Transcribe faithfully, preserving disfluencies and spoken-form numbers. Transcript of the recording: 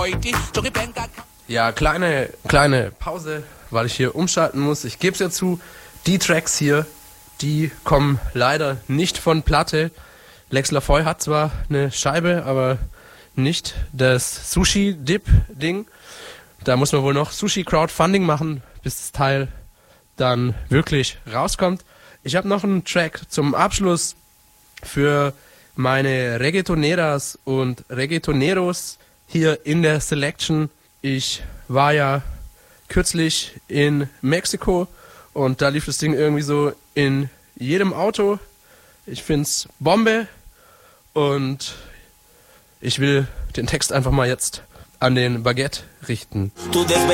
Ja, kleine, kleine Pause, weil ich hier umschalten muss. Ich gebe es ja zu, die Tracks hier, die kommen leider nicht von Platte. Lex Lafoy hat zwar eine Scheibe, aber nicht das Sushi-Dip-Ding. Da muss man wohl noch Sushi-Crowdfunding machen, bis das Teil dann wirklich rauskommt. Ich habe noch einen Track zum Abschluss für meine Reggaetoneras und Reggaetoneros hier in der Selection. Ich war ja kürzlich in Mexiko und da lief das Ding irgendwie so in jedem Auto. Ich find's Bombe und ich will den Text einfach mal jetzt an den Baguette richten.